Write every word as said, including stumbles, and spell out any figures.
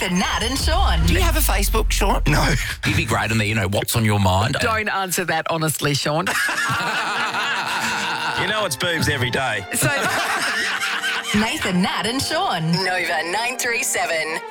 Nathan, Nat and Sean. Do you have a Facebook, Sean? No. You'd be great on there, you know, what's on your mind. Don't answer that honestly, Sean. You know it's boobs every day. So Nathan, Nat and Sean. Nova nine three seven.